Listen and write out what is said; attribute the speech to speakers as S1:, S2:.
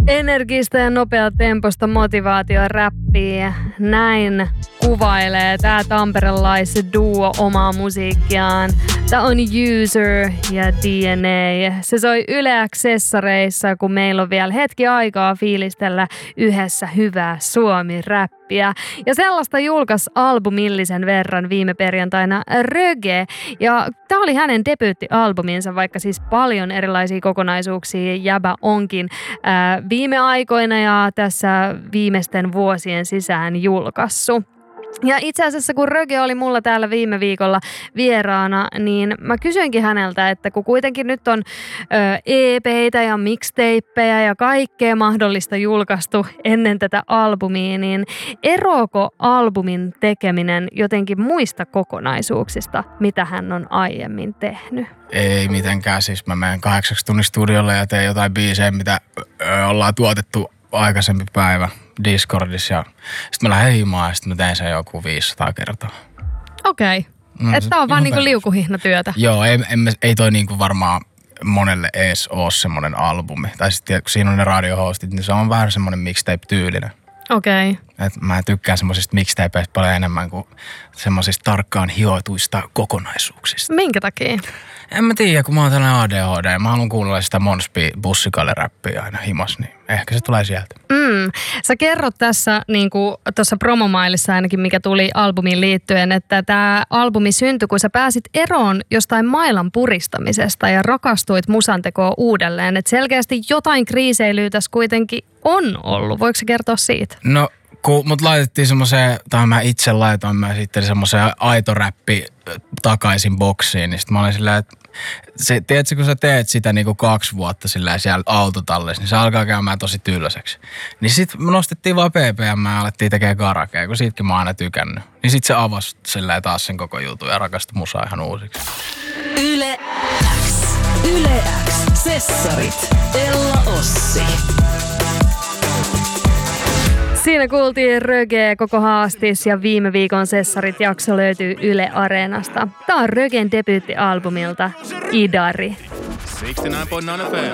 S1: Energistä ja nopeatempoista motivaatioräppiä. Näin kuvailee tää tamperelaisduo omaa musiikkiaan. Tää on User ja DNA. Se soi Yle X-sessareissa, kun meillä on vielä hetki aikaa fiilistellä yhdessä hyvää suomi-räppiä. Ja sellaista julkaisi albumillisen verran viime perjantaina Röge. Ja tää oli hänen debyyttialbuminsa, vaikka siis paljon erilaisia kokonaisuuksia jäbä onkin viime aikoina ja tässä viimeisten vuosien sisään julkaissut. Ja itse asiassa kun Röge oli mulla täällä viime viikolla vieraana, niin mä kysyinkin häneltä, että kun kuitenkin nyt on EP:itä ja mixtapeja ja kaikkea mahdollista julkaistu ennen tätä albumia, niin eroako albumin tekeminen jotenkin muista kokonaisuuksista, mitä hän on aiemmin tehnyt?
S2: Ei mitenkään, siis mä menen 8 tunnin studiolle ja teen jotain biisejä, mitä ollaan tuotettu aikaisempi päivä Discordissa ja sitten mä lähden himaan ja sitten mä teen sen joku 500 kertaa.
S1: Okei.
S2: No,
S1: että tää on vaan niinku liukuhihnatyötä.
S2: Joo, ei toi niinku varmaan monelle ees oo semmonen albumi. Tai sitten kun siinä on ne radiohostit, niin se on vähän semmonen mixtape-tyylinen.
S1: Okei.
S2: Et mä tykkään semmosista mixtapeista paljon enemmän kuin semmosista tarkkaan hioituista kokonaisuuksista.
S1: Minkä takia?
S2: En mä tiedä, kun mä oon tällainen ADHD. Mä haluan kuunnella sitä Monspi-bussikalle-räppiä aina himas, niin ehkä se tulee sieltä.
S1: Sä kerrot tässä niinku tuossa promomailissa ainakin, mikä tuli albumiin liittyen, että tämä albumi syntyi, kun sä pääsit eroon jostain mailan puristamisesta ja rakastuit musantekoon uudelleen. Että selkeästi jotain kriiseilyä tässä kuitenkin on ollut. Voiko sä kertoa siitä?
S2: No, kun mut laitettiin semmoiseen, tai mä itse laitoin mä sitten semmoiseen aito räppi takaisin boksiin, niin sit mä olin silleen, että tiedätkö, kun sä teet sitä niinku 2 vuotta silleen siellä autotallissa, niin se alkaa käymään tosi tylsäksi. Niin sit me nostettiin vaan PPM ja alettiin tekemään karakea, kun siitäkin mä oon aina tykännyt. Niin sit se avasi silleen taas sen koko jutun ja rakastui musaa ihan uusiksi.
S3: Yle X. Yle X. Sessarit. Ella Ossi.
S1: Siinä kuultiin Röge koko haastis ja viime viikon Sessarit-jakso löytyy Yle Areenasta. Tää on Rögen debyyttialbumilta Idari.
S4: 69.9 FM.